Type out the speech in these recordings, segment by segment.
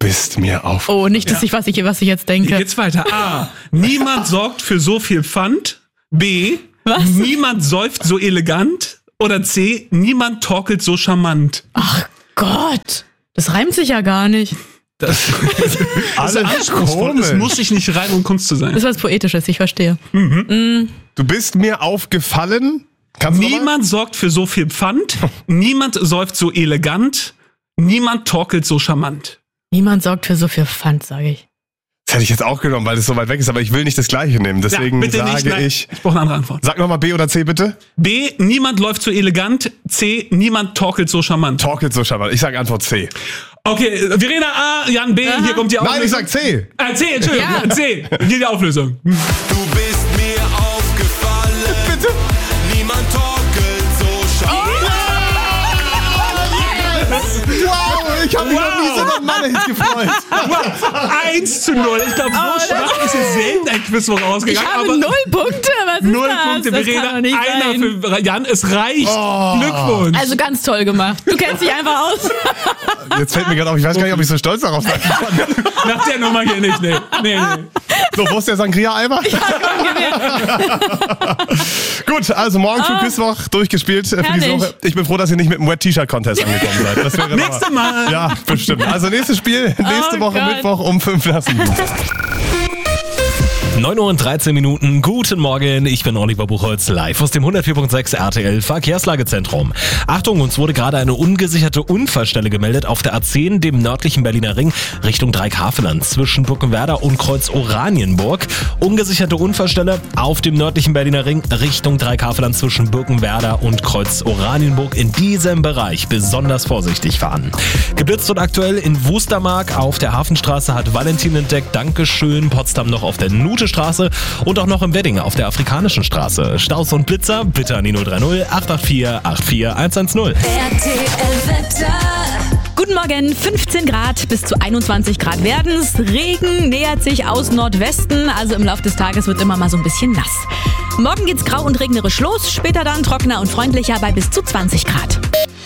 bist mir auf. Oh, nicht, dass was ich jetzt denke. Hier geht's weiter. A. Niemand sorgt für so viel Pfand. B. Was? Niemand säuft so elegant. Oder C. Niemand torkelt so charmant. Ach Gott, das reimt sich ja gar nicht. Das ist anspruchsvoll. Es muss sich nicht reimen, um Kunst zu sein. Das ist was Poetisches, ich verstehe. Du bist mir aufgefallen. Niemand sorgt für so viel Pfand. Niemand säuft so elegant. Niemand torkelt so charmant. Niemand sorgt für so viel Pfand, sage ich. Das hätte ich jetzt auch genommen, weil es so weit weg ist, aber ich will nicht das Gleiche nehmen. Deswegen bitte sage nicht, nein. ich brauche eine andere Antwort. Sag nochmal B oder C, bitte. B, niemand läuft so elegant. C, niemand torkelt so charmant. Torkelt so charmant. Ich sage Antwort C. Okay, Verena A, Jan B, hier kommt die Auflösung. Nein, ich sag C. C, Entschuldigung. Ja. C, hier die Auflösung. Du bist mir aufgefallen. Bitte. Niemand torkelt so charmant. Wow, ich habe mich noch nie so nach Mann-Hit gefreut. 1:0. Ich glaube, so schwach ist jetzt selten ein Quiz vorausgegangen. Ich habe 0 Punkte. Was ist 0 das? Punkte, Das Verena. kann doch nicht Einer sein. für Jan. Es reicht. Glückwunsch. Also ganz toll gemacht. Du kennst dich einfach aus. Jetzt fällt mir gerade auf, ich weiß gar nicht, ob ich so stolz darauf sein kann. Nach der Nummer hier nicht. Nee. So, wo ist der Sangria-Eimer? Gut, also morgen für Quizwoch durchgespielt für diese Woche. Ich bin froh, dass ihr nicht mit dem Wet-T-Shirt-Contest angekommen seid. Das wäre Nächstes Mal. Ja, bestimmt. Also nächstes Spiel, nächste Woche Gott. Mittwoch um 5 nach 7. 9:13 Uhr. Guten Morgen, ich bin Oliver Buchholz, live aus dem 104.6 RTL Verkehrslagezentrum. Achtung, uns wurde gerade eine ungesicherte Unfallstelle gemeldet auf der A10, dem nördlichen Berliner Ring, Richtung Dreikhaveland, zwischen Bückenwerder und Kreuz Oranienburg. Ungesicherte Unfallstelle auf dem nördlichen Berliner Ring, Richtung Dreikhaveland, zwischen Bückenwerder und Kreuz Oranienburg. In diesem Bereich besonders vorsichtig fahren. Geblitzt und aktuell in Wustermark auf der Hafenstraße hat Valentin entdeckt. Dankeschön. Potsdam noch auf der Nutestraße und auch noch im Wedding auf der Afrikanischen Straße. Staus und Blitzer bitte an die 030 884 84110. RTL Wetter. Guten Morgen, 15 Grad bis zu 21 Grad werden's. Regen nähert sich aus Nordwesten, also im Laufe des Tages wird immer mal so ein bisschen nass. Morgen geht's grau und regnerisch los, später dann trockener und freundlicher bei bis zu 20 Grad.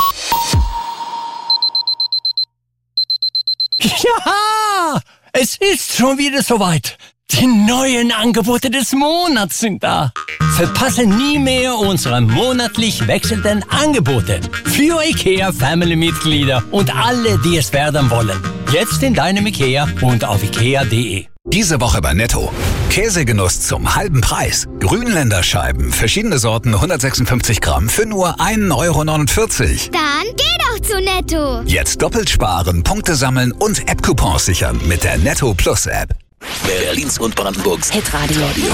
Ja, es ist schon wieder soweit. Die neuen Angebote des Monats sind da. Verpasse nie mehr unsere monatlich wechselnden Angebote für IKEA Family-Mitglieder und alle, die es werden wollen. Jetzt in deinem IKEA und auf ikea.de. Diese Woche bei Netto. Käsegenuss zum halben Preis. Grünländerscheiben, verschiedene Sorten, 156 Gramm für nur 1,49 €. Dann geh doch zu Netto. Jetzt doppelt sparen, Punkte sammeln und App-Coupons sichern mit der Netto Plus App. Berlins und Brandenburgs Hitradio.